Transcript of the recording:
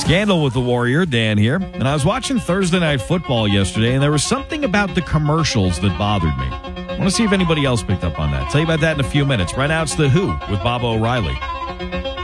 Scandal with the Warrior, Dan here. And I was watching Thursday Night Football yesterday, and there was something about the commercials that bothered me. I want to see if anybody else picked up on that. Tell you about that in a few minutes. Right now, it's The Who with Bob O'Reilly.